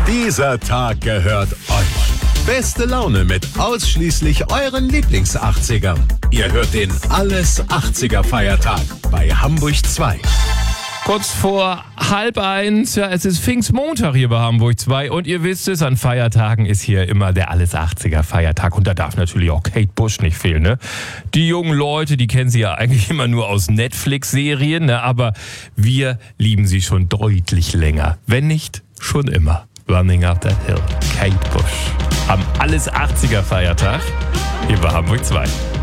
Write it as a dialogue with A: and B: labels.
A: Dieser Tag gehört euch. Beste Laune mit ausschließlich euren Lieblings-80ern. Ihr hört den Alles 80er Feiertag bei Hamburg 2.
B: Kurz vor 12:30, ja, es ist Pfingstmontag hier bei Hamburg 2 und ihr wisst es, an Feiertagen ist hier immer der Alles 80er Feiertag und da darf natürlich auch Kate Bush nicht fehlen, ne? Die jungen Leute, die kennen sie ja eigentlich immer nur aus Netflix-Serien, ne? Aber wir lieben sie schon deutlich länger, wenn nicht schon immer. Running Up That Hill, Kate Bush. Am Alles 80er Feiertag hier bei Hamburg 2.